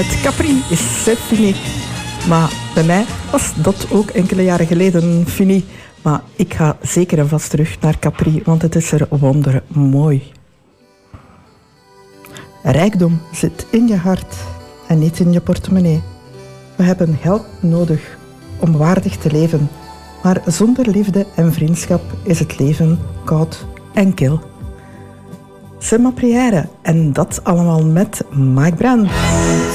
Het Capri is fini. Maar bij mij was dat ook enkele jaren geleden fini. Maar ik ga zeker en vast terug naar Capri, want het is er wondermooi. Rijkdom zit in je hart en niet in je portemonnee. We hebben geld nodig om waardig te leven. Maar zonder liefde en vriendschap is het leven koud en kil. C'est ma prière. En dat allemaal met Mike Brandt.